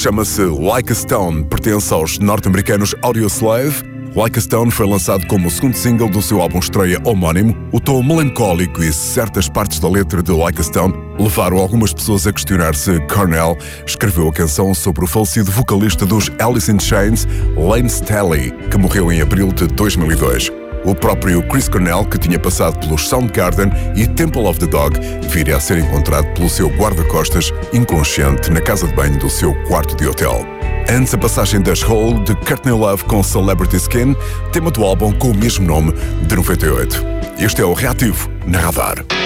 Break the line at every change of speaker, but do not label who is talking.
chama-se Like a Stone, pertence aos norte-americanos Audioslave. Like a Stone foi lançado como o segundo single do seu álbum estreia homónimo. O tom melancólico e certas partes da letra de Like a Stone levaram algumas pessoas a questionar se Cornell escreveu a canção sobre o falecido vocalista dos Alice in Chains, Layne Staley, que morreu em abril de 2002. O próprio Chris Cornell, que tinha passado pelos Soundgarden e Temple of the Dog, viria a ser encontrado pelo seu guarda-costas inconsciente na casa de banho do seu quarto de hotel. Antes a passagem das Hole de Courtney Love com Celebrity Skin, tema do álbum com o mesmo nome de 98. Este é o Reativo na Radar.